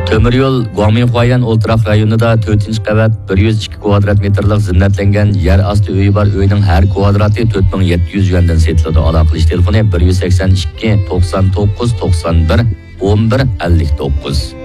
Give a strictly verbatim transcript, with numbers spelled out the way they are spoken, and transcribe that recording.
Temir yo'l Guangminghuayan o'ltiraq rayonida to'rtinchi qavat bir yuz ikki kvadrat metrlik zinnatlangan yer osti uyi bor uyning har kvadrati to'rt ming yetti yuz yuandan sotiladi. Aloqalash telefoni bir sakson ikki to'qson to'qqiz to'qson bir o'n bir ellik to'qqiz.